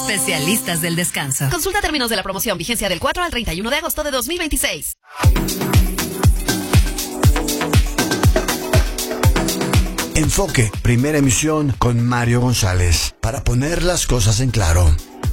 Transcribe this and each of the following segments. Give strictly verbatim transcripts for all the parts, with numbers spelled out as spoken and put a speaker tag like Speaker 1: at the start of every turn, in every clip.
Speaker 1: especialistas del descanso.
Speaker 2: Consulta términos de la promoción, vigencia del cuatro al treinta y uno de agosto de dos mil veintiséis.
Speaker 3: Enfoque, primera emisión con Mario González, para poner las cosas en claro.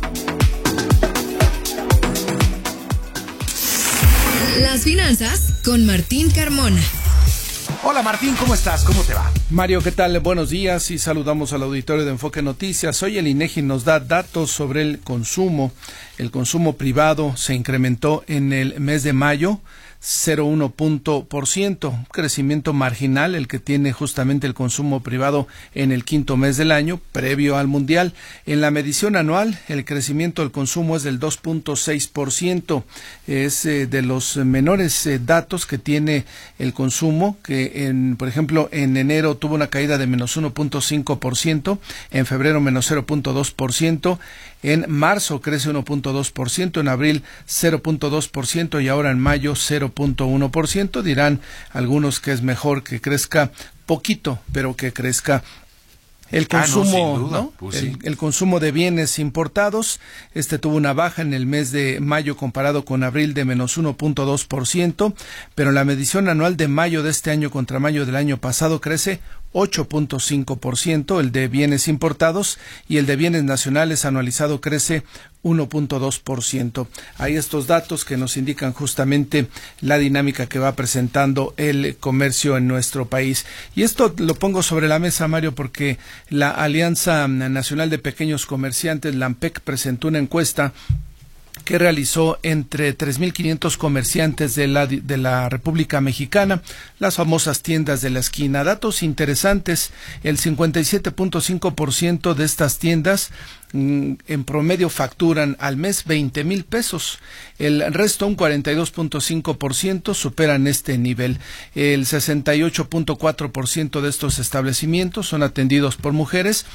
Speaker 1: Las finanzas con Martín Carmona.
Speaker 4: Hola Martín, ¿cómo estás? ¿Cómo te va?
Speaker 5: Mario, ¿qué tal? Buenos días y saludamos al auditorio de Enfoque Noticias. Hoy el INEGI nos da datos sobre el consumo. El consumo privado se incrementó en el mes de mayo cero punto uno punto por ciento, crecimiento marginal el que tiene justamente el consumo privado en el quinto mes del año, previo al Mundial. En la medición anual, el crecimiento del consumo es del dos punto seis por ciento, es eh, de los menores eh, datos que tiene el consumo, que en, por ejemplo, en enero tuvo una caída de menos uno punto cinco por ciento, en febrero menos cero punto dos por ciento, en marzo crece uno punto dos por ciento, en abril cero punto dos por ciento y ahora en mayo cero punto uno por ciento. Dirán algunos que es mejor que crezca poquito, pero que crezca. El consumo, ah, no, ¿no? Pues el, sí. el consumo de bienes importados, este tuvo una baja en el mes de mayo comparado con abril de menos uno punto dos por ciento, pero la medición anual de mayo de este año contra mayo del año pasado crece ocho punto cinco por ciento, el de bienes importados, y el de bienes nacionales anualizado crece uno punto dos por ciento. Hay estos datos que nos indican justamente la dinámica que va presentando el comercio en nuestro país. Y esto lo pongo sobre la mesa, Mario, porque la Alianza Nacional de Pequeños Comerciantes, la ANPEC, presentó una encuesta que realizó entre tres mil quinientos comerciantes de la, de la República Mexicana, las famosas tiendas de la esquina. Datos interesantes, el cincuenta y siete punto cinco por ciento de estas tiendas mm, en promedio facturan al mes veinte mil pesos. El resto, un cuarenta y dos punto cinco por ciento, superan este nivel. El sesenta y ocho punto cuatro por ciento de estos establecimientos son atendidos por mujeres,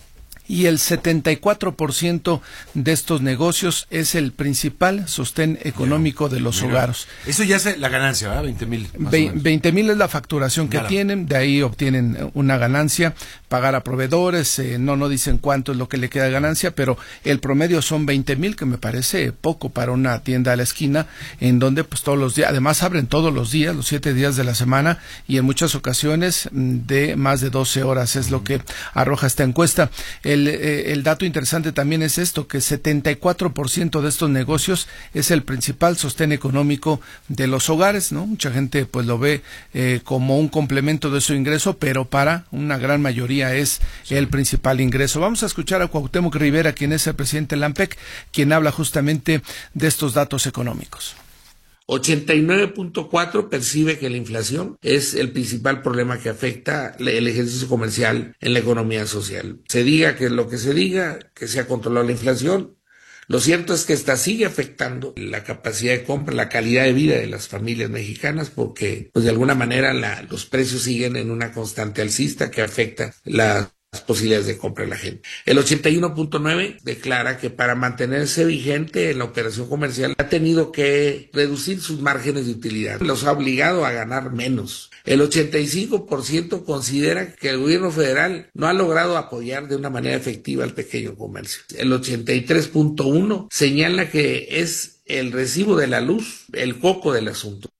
Speaker 5: y el setenta y cuatro por ciento de estos negocios es el principal sostén económico mira, de los mira. hogares.
Speaker 4: Eso ya es la ganancia, ¿verdad? veinte mil.
Speaker 5: veinte mil es la facturación que claro. tienen, de ahí obtienen una ganancia, pagar a proveedores, eh, no no dicen cuánto es lo que le queda de ganancia, pero el promedio son veinte mil, que me parece poco para una tienda a la esquina, en donde pues todos los días, además abren todos los días, los siete días de la semana, y en muchas ocasiones de más de doce horas, es lo que arroja esta encuesta. El El, eh, el dato interesante también es esto, que setenta y cuatro por ciento de estos negocios es el principal sostén económico de los hogares, ¿no? Mucha gente pues lo ve eh, como un complemento de su ingreso, pero para una gran mayoría es sí. el principal ingreso. Vamos a escuchar a Cuauhtémoc Rivera, quien es el presidente de la ANPEC, quien habla justamente de estos datos económicos.
Speaker 6: ochenta y nueve punto cuatro percibe que la inflación es el principal problema que afecta el ejercicio comercial en la economía social. Se diga que lo que se diga, que se ha controlado la inflación, lo cierto es que esta sigue afectando la capacidad de compra, la calidad de vida de las familias mexicanas, porque pues de alguna manera la, los precios siguen en una constante alcista que afecta la las posibilidades de compra de la gente. El ochenta y uno punto nueve declara que para mantenerse vigente en la operación comercial ha tenido que reducir sus márgenes de utilidad, los ha obligado a ganar menos. El ochenta y cinco por ciento considera que el gobierno federal no ha logrado apoyar de una manera efectiva al pequeño comercio. El ochenta y tres punto uno señala que es el recibo de la luz el coco del asunto.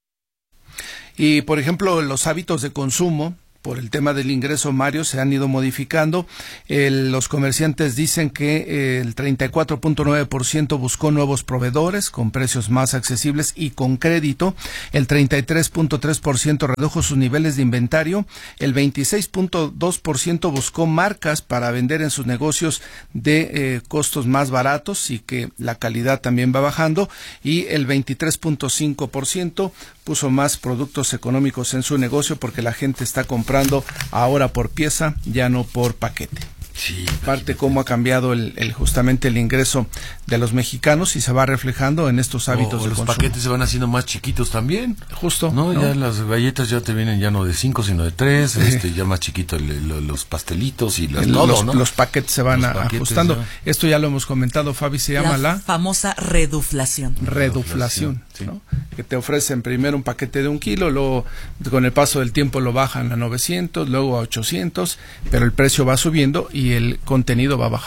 Speaker 5: Y, por ejemplo, los hábitos de consumo, por el tema del ingreso, Mario, se han ido modificando. El, los comerciantes dicen que eh, el treinta y cuatro punto nueve por ciento buscó nuevos proveedores con precios más accesibles y con crédito. El treinta y tres punto tres por ciento redujo sus niveles de inventario. El veintiséis punto dos por ciento buscó marcas para vender en sus negocios de eh, costos más baratos y que la calidad también va bajando. Y el veintitrés punto cinco por ciento puso más productos económicos en su negocio porque la gente está comprando ahora por pieza, ya no por paquete.
Speaker 4: Sí,
Speaker 5: parte cómo ha cambiado el, el justamente el ingreso de los mexicanos y se va reflejando en estos hábitos
Speaker 4: o, o
Speaker 5: de
Speaker 4: los
Speaker 5: consumo.
Speaker 4: Paquetes se van haciendo más chiquitos también.
Speaker 5: Justo.
Speaker 4: No,
Speaker 5: ¿no?
Speaker 4: Ya las galletas ya te vienen ya no de cinco sino de tres, sí. este ya más chiquito el, el, los pastelitos y las
Speaker 5: el,
Speaker 4: todo,
Speaker 5: los,
Speaker 4: ¿no?
Speaker 5: los paquetes se van a, paquetes, ajustando. ¿No? Esto ya lo hemos comentado, Fabi, se llama la,
Speaker 2: la famosa reduflación.
Speaker 5: Reduflación,
Speaker 4: sí.
Speaker 5: ¿no? Que te ofrecen primero un paquete de un kilo, luego con el paso del tiempo lo bajan a novecientos, luego a ochocientos, pero el precio va subiendo y el contenido va bajando.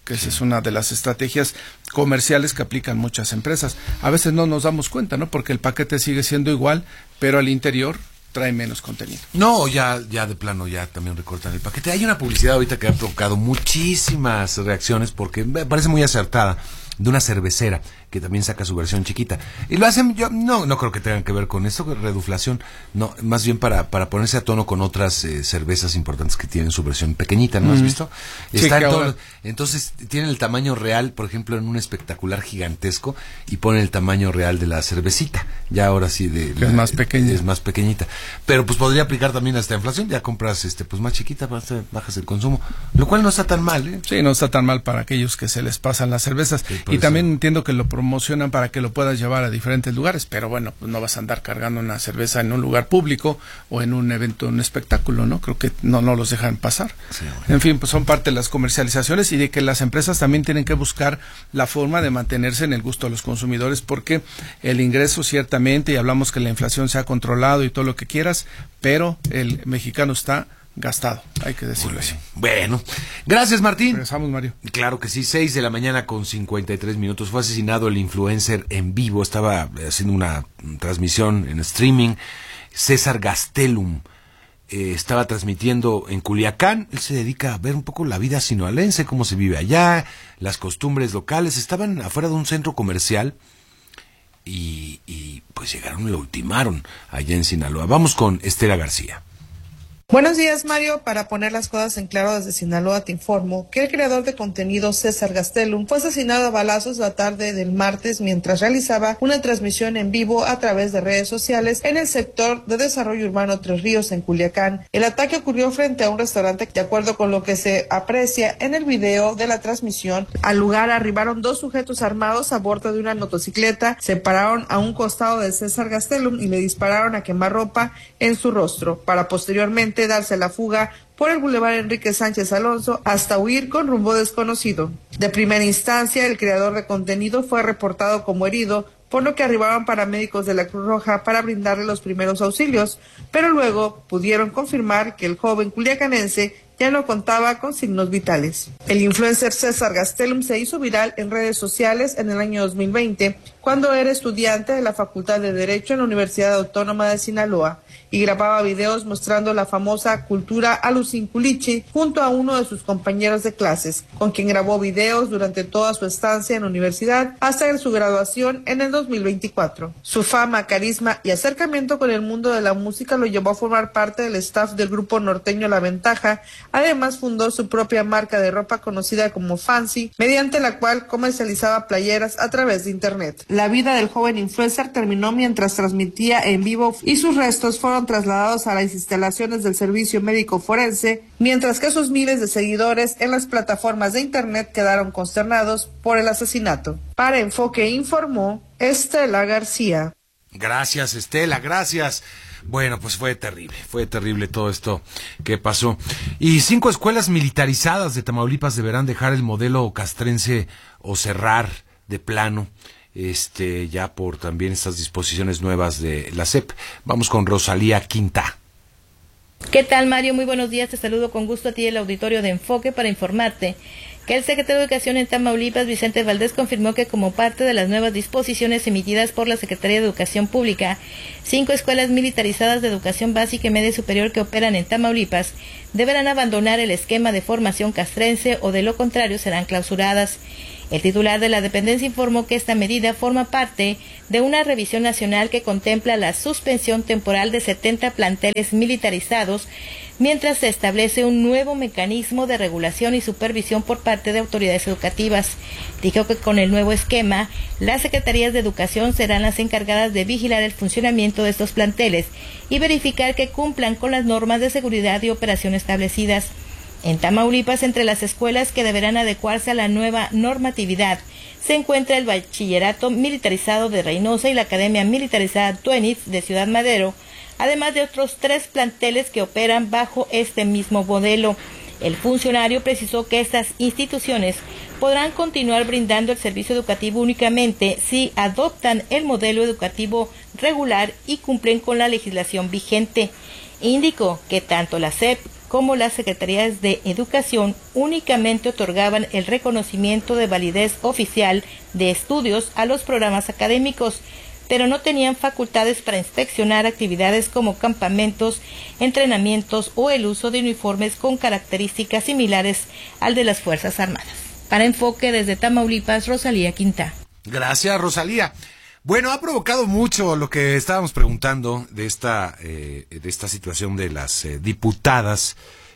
Speaker 5: que esa es una de las estrategias comerciales que aplican muchas empresas. A veces no nos damos cuenta, ¿no? Porque el paquete sigue siendo igual, pero al interior trae menos contenido.
Speaker 4: No, ya, ya de plano, ya también recortan el paquete. Hay una publicidad ahorita que ha provocado muchísimas reacciones porque me parece muy acertada, de una cervecera que también saca su versión chiquita. Y lo hacen, yo no no creo que tengan que ver con esto, reduflación, no, más bien para para ponerse a tono con otras eh, cervezas importantes que tienen su versión pequeñita, ¿no has visto?
Speaker 5: Sí,
Speaker 4: Está en
Speaker 5: que
Speaker 4: todo,
Speaker 5: ahora...
Speaker 4: entonces tienen el tamaño real, por ejemplo, en un espectacular gigantesco, y ponen el tamaño real de la cervecita, ya ahora sí de la,
Speaker 5: es más pequeña.
Speaker 4: Es más pequeñita. Pero pues podría aplicar también a esta inflación, ya compras este pues más chiquita, bajas el consumo, lo cual no está tan mal, ¿eh?
Speaker 5: Sí, no está tan mal para aquellos que se les pasan las cervezas.
Speaker 4: Sí,
Speaker 5: y
Speaker 4: eso.
Speaker 5: También entiendo que lo promocionan para que lo puedas llevar a diferentes lugares, pero bueno, pues no vas a andar cargando una cerveza en un lugar público o en un evento, un espectáculo, ¿no? Creo que no, no los dejan pasar.
Speaker 4: Sí, bueno.
Speaker 5: En fin, pues son parte de las comercializaciones y de que las empresas también tienen que buscar la forma de mantenerse en el gusto de los consumidores, porque el ingreso ciertamente, y hablamos que la inflación se ha controlado y todo lo que quieras, pero el mexicano está gastado, hay que decirlo así.
Speaker 4: Bueno, gracias Martín.
Speaker 5: Regresamos, Mario.
Speaker 4: Claro que sí, seis de la mañana con cincuenta y tres minutos. Fue asesinado el influencer en vivo, estaba haciendo una transmisión en streaming, César Gastelum. Eh, estaba transmitiendo en Culiacán. Él se dedica a ver un poco la vida sinaloense, cómo se vive allá, las costumbres locales. Estaban afuera de un centro comercial y, y pues llegaron y lo ultimaron allá en Sinaloa. Vamos con Estela García.
Speaker 7: Buenos días, Mario. Para poner las cosas en claro, desde Sinaloa te informo que el creador de contenido César Gastelum fue asesinado a balazos la tarde del martes mientras realizaba una transmisión en vivo a través de redes sociales en el sector de desarrollo urbano Tres Ríos, en Culiacán. El ataque ocurrió frente a un restaurante. De acuerdo con lo que se aprecia en el video de la transmisión, al lugar arribaron dos sujetos armados a bordo de una motocicleta, se pararon a un costado de César Gastelum y le dispararon a quemarropa en su rostro, para posteriormente darse la fuga por el Boulevard Enrique Sánchez Alonso hasta huir con rumbo desconocido. De primera instancia, el creador de contenido fue reportado como herido, por lo que arribaron paramédicos de la Cruz Roja para brindarle los primeros auxilios, pero luego pudieron confirmar que el joven culiacanense ya no contaba con signos vitales. El influencer César Gastelum se hizo viral en redes sociales en el año dos mil veinte, cuando era estudiante de la Facultad de Derecho en la Universidad Autónoma de Sinaloa, y grababa videos mostrando la famosa cultura alucinculichi junto a uno de sus compañeros de clases, con quien grabó videos durante toda su estancia en la universidad hasta su graduación en el dos mil veinticuatro. Su fama, carisma y acercamiento con el mundo de la música lo llevó a formar parte del staff del grupo norteño La Ventaja. Además, fundó su propia marca de ropa conocida como Fancy, mediante la cual comercializaba playeras a través de internet. La vida del joven influencer terminó mientras transmitía en vivo y sus restos fueron trasladados a las instalaciones del Servicio Médico Forense, mientras que sus miles de seguidores en las plataformas de internet quedaron consternados por el asesinato. Para Enfoque informó Estela García.
Speaker 4: Gracias, Estela, gracias. Bueno, pues fue terrible, fue terrible todo esto que pasó. Y cinco escuelas militarizadas de Tamaulipas deberán dejar el modelo castrense o cerrar de plano, este, ya por también estas disposiciones nuevas de la S E P. Vamos con Rosalía Quinta.
Speaker 8: ¿Qué tal, Mario? Muy buenos días, te saludo con gusto a ti el auditorio de Enfoque para informarte que el secretario de Educación en Tamaulipas, Vicente Valdés, confirmó que como parte de las nuevas disposiciones emitidas por la Secretaría de Educación Pública, cinco escuelas militarizadas de educación básica y media superior que operan en Tamaulipas deberán abandonar el esquema de formación castrense o de lo contrario serán clausuradas. El titular de la dependencia informó que esta medida forma parte de una revisión nacional que contempla la suspensión temporal de setenta planteles militarizados, mientras se establece un nuevo mecanismo de regulación y supervisión por parte de autoridades educativas. Dijo que con el nuevo esquema, las secretarías de educación serán las encargadas de vigilar el funcionamiento de estos planteles y verificar que cumplan con las normas de seguridad y operación establecidas. En Tamaulipas, entre las escuelas que deberán adecuarse a la nueva normatividad, se encuentra el Bachillerato Militarizado de Reynosa y la Academia Militarizada Tuenitz de Ciudad Madero, además de otros tres planteles que operan bajo este mismo modelo. El funcionario precisó que estas instituciones podrán continuar brindando el servicio educativo únicamente si adoptan el modelo educativo regular y cumplen con la legislación vigente. Indicó que tanto la S E P como las secretarías de Educación únicamente otorgaban el reconocimiento de validez oficial de estudios a los programas académicos, pero no tenían facultades para inspeccionar actividades como campamentos, entrenamientos o el uso de uniformes con características similares al de las Fuerzas Armadas. Para Enfoque desde Tamaulipas, Rosalía Quintá.
Speaker 4: Gracias, Rosalía. Bueno, ha provocado mucho lo que estábamos preguntando de esta eh, de esta situación de las eh, diputadas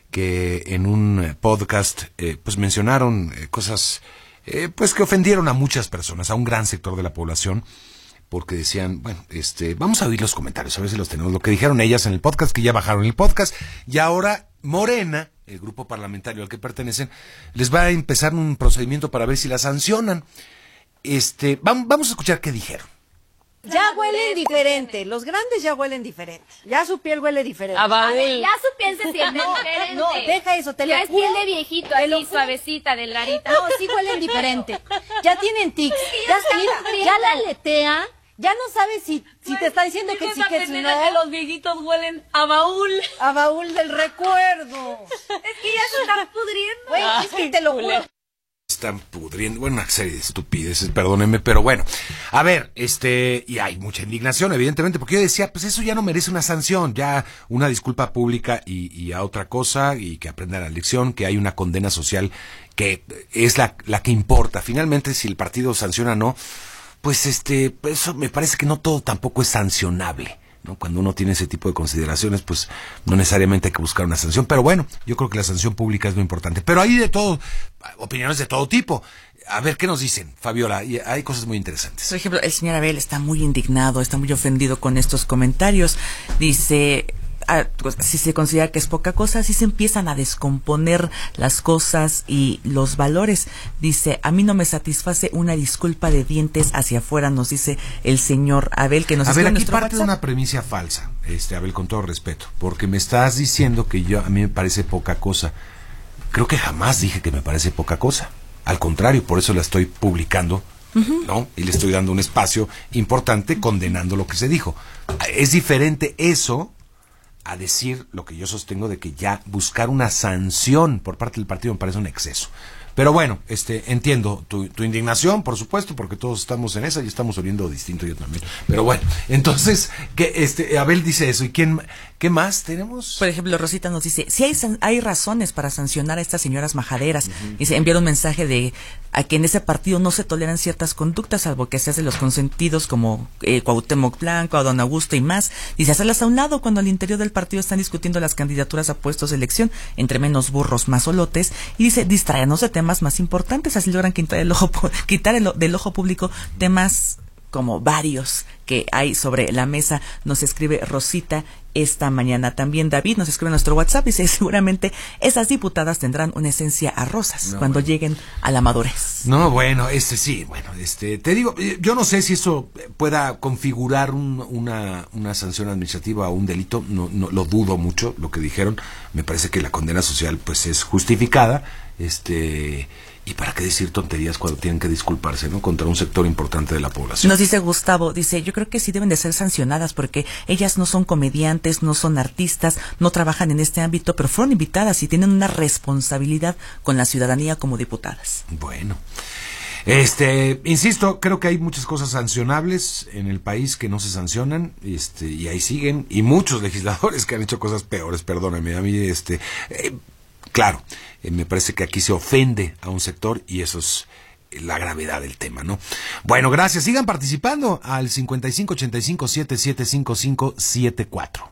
Speaker 4: que en un podcast eh, pues mencionaron eh, cosas eh, pues que ofendieron a muchas personas, a un gran sector de la población, porque decían, bueno, este, vamos a oír los comentarios, a ver si los tenemos, lo que dijeron ellas en el podcast, que ya bajaron el podcast, y ahora Morena, el grupo parlamentario al que pertenecen, les va a empezar un procedimiento para ver si la sancionan. Este, vamos, vamos a escuchar qué dijeron.
Speaker 9: Ya huele diferente, los grandes ya huelen diferente, ya su piel huele diferente.
Speaker 10: A ver, ya su piel se siente
Speaker 9: no,
Speaker 10: diferente.
Speaker 9: No, deja eso, te
Speaker 10: ya
Speaker 9: lo
Speaker 10: es piel de viejito, así suavecita, delgadita.
Speaker 9: No, sí huelen diferente, ya tienen tics, ya, mira, ya la aletea, ya no sabes si, si te está diciendo que sí, que sí, no.
Speaker 10: Que los viejitos huelen a baúl.
Speaker 9: A baúl del recuerdo.
Speaker 10: Es que ya se están pudriendo.
Speaker 9: Güey, es que te lo juro.
Speaker 4: Están pudriendo, bueno, una serie de estupideces, perdónenme, pero bueno, a ver, este, y hay mucha indignación, evidentemente, porque yo decía, pues eso ya no merece una sanción, ya una disculpa pública y, y a otra cosa, y que aprendan la lección, que hay una condena social que es la, la que importa. Finalmente, si el partido sanciona o no, pues este, eso me parece que no todo tampoco es sancionable, ¿no? Cuando uno tiene ese tipo de consideraciones, pues no necesariamente hay que buscar una sanción, pero bueno, yo creo que la sanción pública es lo importante. Pero hay de todo, opiniones de todo tipo. A ver, ¿qué nos dicen, Fabiola? Y hay cosas muy interesantes.
Speaker 11: Por ejemplo, el señor Abel está muy indignado, está muy ofendido con estos comentarios. Dice, ah, pues, si se considera que es poca cosa, si se empiezan a descomponer las cosas y los valores. Dice, a mí no me satisface una disculpa de dientes hacia afuera, nos dice el señor Abel, que nos
Speaker 4: A ver, aquí
Speaker 11: nuestro
Speaker 4: parte
Speaker 11: WhatsApp.
Speaker 4: de una premisa falsa, este Abel, con todo respeto, porque me estás diciendo que yo a mí me parece poca cosa. Creo que jamás dije que me parece poca cosa. Al contrario, por eso la estoy publicando, uh-huh. ¿no? Y le estoy dando un espacio importante condenando lo que se dijo. Es diferente eso a decir lo que yo sostengo de que ya buscar una sanción por parte del partido me parece un exceso. Pero bueno, este, entiendo tu, tu indignación, por supuesto, porque todos estamos en esa y estamos oliendo distinto, yo también. Pero bueno, entonces, que este, Abel dice eso. ¿Y quién, qué más tenemos?
Speaker 11: Por ejemplo, Rosita nos dice, si hay, hay razones para sancionar a estas señoras majaderas. Uh-huh. Dice, enviar un mensaje de a que en ese partido no se toleran ciertas conductas, salvo que se hacen los consentidos como eh, Cuauhtémoc Blanco, a Don Augusto y más. Dice, hacerlas a un lado cuando al interior del partido están discutiendo las candidaturas a puestos de elección, entre menos burros, más solotes. Y dice, distraernos de temas más importantes, así logran quitar el ojo, quitar el, del ojo público temas como varios que hay sobre la mesa. Nos escribe Rosita esta mañana. También David nos escribe en nuestro WhatsApp y dice, seguramente esas diputadas tendrán una esencia a rosas no, cuando bueno. lleguen a la madurez.
Speaker 4: No, bueno, este sí, bueno, este, te digo, yo no sé si eso pueda configurar un, una, una sanción administrativa o un delito, no, no, lo dudo mucho, lo que dijeron. Me parece que la condena social pues es justificada, este... ¿Y para qué decir tonterías cuando tienen que disculparse, no? Contra un sector importante de la población.
Speaker 11: Nos dice Gustavo, dice, yo creo que sí deben de ser sancionadas porque ellas no son comediantes, no son artistas, no trabajan en este ámbito, pero fueron invitadas y tienen una responsabilidad con la ciudadanía como diputadas.
Speaker 4: Bueno, este, insisto, creo que hay muchas cosas sancionables en el país que no se sancionan, este, y ahí siguen, y muchos legisladores que han hecho cosas peores, perdóname, a mí, este, eh, claro, eh, me parece que aquí se ofende a un sector y eso es la gravedad del tema, ¿no? Bueno, gracias. Sigan participando al cincuenta y cinco ochenta y cinco setenta y siete cincuenta y cinco setenta y cuatro.